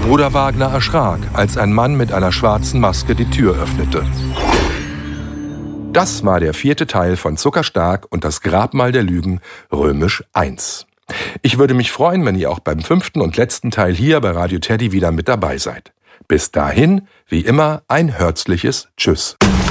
Bruder Wagner erschrak, als ein Mann mit einer schwarzen Maske die Tür öffnete. Das war der 4. Teil von Zuckerstark und das Grabmal der Lügen, römisch 1. Ich würde mich freuen, wenn ihr auch beim 5. und letzten Teil hier bei Radio Teddy wieder mit dabei seid. Bis dahin, wie immer, ein herzliches Tschüss.